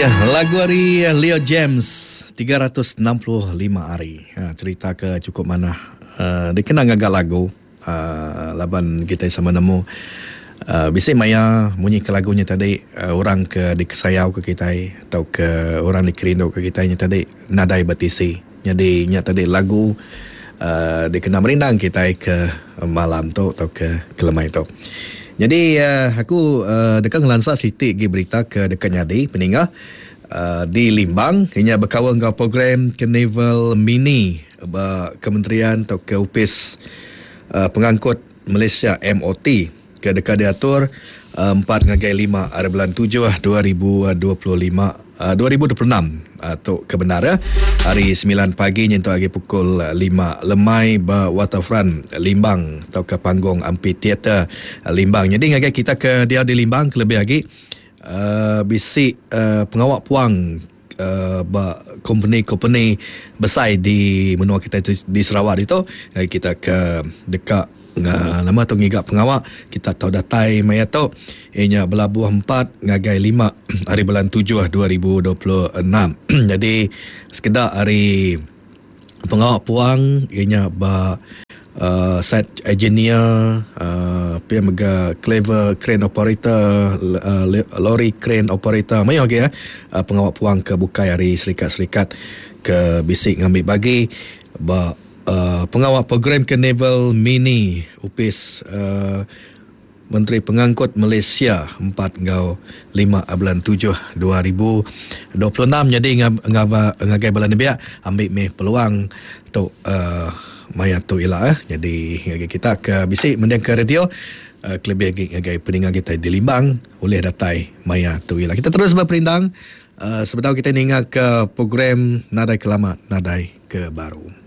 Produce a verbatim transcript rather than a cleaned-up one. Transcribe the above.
Ya, lagu hari Leo James tiga ratus enam puluh lima hari. Ha, cerita ke cukup mana. Uh, dia kena agak lagu. Uh, laban kita sama nemu. Uh, bisa maya bunyi ke lagunya tadi. Uh, orang ke dikesayau ke kita. Atau ke orang dikerindu ke kita tadi. Nadai batisi. Jadi nya tadi lagu. Uh, dia kena merindang kita ke malam tu. Atau ke kelemai tu. Jadi uh, aku uh, dekat ngelansa Siti gi berita ke dekat Nyadi peninggal uh, di Limbang hanya berkawan dengan program Carnival Mini uh, Kementerian atau ke U P I S uh, Pengangkut Malaysia M O T ke dekat diatur uh, empat ngagai lima hari bulan tujuh dua ribu dua puluh lima uh, dua ribu dua puluh enam atau kebenaran hari sembilan pagi nyentuh lagi pukul lima lemai ba waterfront Limbang atau ke panggung amphitheater Limbang. Jadi ngagai kita ke dia di Limbang lebih lagi uh, bisik uh, pengawak puang uh, ba company-company besar di menua kita di Sarawak itu kita ke dekat Nga, nama tu ngigak pengawak kita tahu datai maya tu ianya belabuh empat ngagai lima hari bulan tujuh dua ribu dua puluh enam. Jadi sekedar hari pengawak puang ianya ba uh, site engineer uh, pia mega clever crane operator uh, lorry crane operator maya okey ya uh, pengawak puang ke bukai hari serikat-serikat ke bisik ngambil bagi ba Uh, pengawal program Carnival Mini U P I S uh, Menteri Pengangkut Malaysia empat ngau lima bulan tujuh dua ribu dua puluh enam. Jadi ngagai bulan ni biak ambil meh peluang tu uh, maya tu ialah eh. Jadi ngagai kita ke bisik mendengar ke radio uh, kelebih lagi ngagai peninggal kita di Limbang oleh datai maya tu ialah. Kita terus berperindang uh, sebentar kita ingat ke program Nadai Kelamat Nadai Ke Baru.